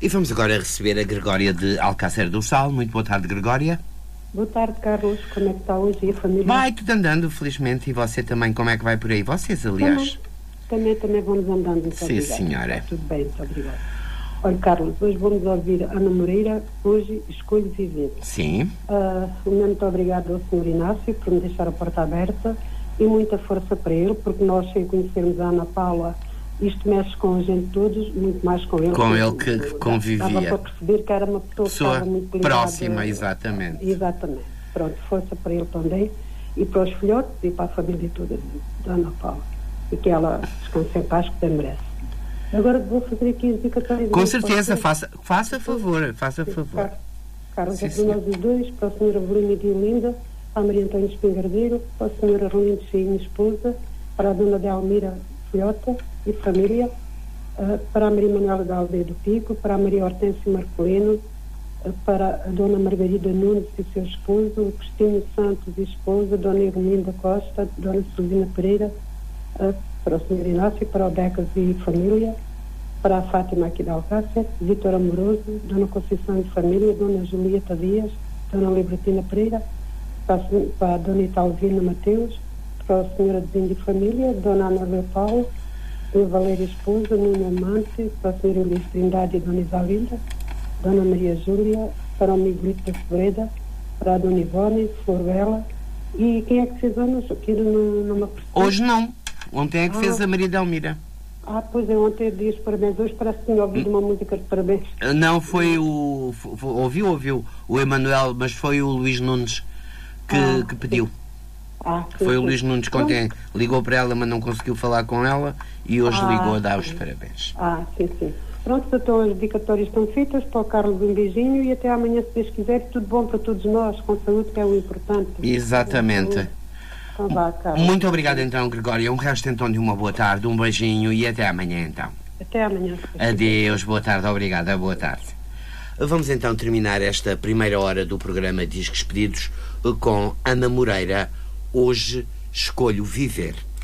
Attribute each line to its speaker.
Speaker 1: E vamos agora receber a Gregória de Alcácer do Sal. Muito boa tarde, Gregória.
Speaker 2: Boa tarde, Carlos. Como é que está hoje e a família?
Speaker 1: Vai tudo andando, felizmente. E você também, como é que vai por aí? Vocês, aliás.
Speaker 2: Também vamos andando. Muito
Speaker 1: Sim,
Speaker 2: obrigada.
Speaker 1: senhora.
Speaker 2: Está tudo bem, muito obrigada. Olha, Carlos, hoje vamos ouvir Ana Moreira, Hoje Escolho Viver.
Speaker 1: Sim.
Speaker 2: Muito obrigada ao Sr. Inácio por me deixar a porta aberta e muita força para ele, porque nós, sem conhecermos a Ana Paula, isto mexe com a gente todos, muito mais com ele.
Speaker 1: Com ele que convivia.
Speaker 2: Estava para perceber que era uma pessoa que estava muito ligada.
Speaker 1: Próxima, exatamente.
Speaker 2: Exatamente. Pronto, força para ele também e para os filhotes e para a família toda da Ana Paula. E que ela descanse em paz, que bem merece. Agora vou fazer aqui as dedicatórias.
Speaker 1: Com certeza, faça favor.
Speaker 2: Carlos, é para nós os dois, para a senhora Avelina de Olinda, para a Maria Antônio Espingardeiro, para a senhora Arlindo Cheinho, esposa, para a dona Delmira Filhota e família, para a Maria Manuela da Aldeia do Pico, para a Maria Hortência Marcolino, para a dona Margarida Nunes e seu esposo, o Cristina Santos e esposa, dona Ermelinda Costa, dona Silvina Pereira, para o Sr. Inácio, para o Becas e família, para a Fátima aqui de Alcácer, Vítor Amoroso, dona Conceição e família, dona Julieta Dias, dona Libertina Pereira, para a dona Italvina Mateus, para a senhora Dezinho e família, dona Ana Leopoldo Paulo, dona Valéria esposa, Nuno Amante, para a senhora Elis Trindade e dona Isalinda, dona Maria Júlia, para o Miguelito da Febreda, para a dona Ivone, Flor Bela. E quem é que fez anos aqui numa pessoa?
Speaker 1: Hoje não. Ontem é que fez a Maria Delmira.
Speaker 2: Pois é, ontem dias parabéns. Hoje parece que tinha ouvido uma música de parabéns.
Speaker 1: Não, foi o... Ouviu o Emanuel, mas foi o Luís Nunes que pediu. Foi o Luís Nunes que ontem ligou para ela, mas não conseguiu falar com ela e hoje ligou a dar os parabéns.
Speaker 2: Sim. Pronto, então as dedicatórias estão feitas. Para o Carlos um beijinho e até amanhã, se Deus quiser. Tudo bom para todos nós, com saúde, que é o importante.
Speaker 1: Exatamente.
Speaker 2: Então vá, Carlos.
Speaker 1: Muito obrigado então, Gregória. Um resto então de uma boa tarde, um beijinho e até amanhã então.
Speaker 2: Até amanhã.
Speaker 1: Adeus, boa tarde, obrigada, boa tarde. Vamos então terminar esta primeira hora do programa Discos Pedidos com Ana Moreira, Hoje Escolho Viver.